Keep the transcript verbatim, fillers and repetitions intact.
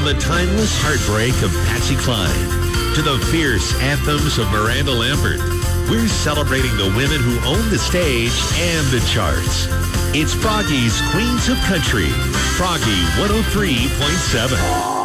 From the timeless heartbreak of Patsy Cline to the fierce anthems of Miranda Lambert, we're celebrating the women who own the stage and the charts. It's Froggy's Queens of Country. Froggy one oh three point seven.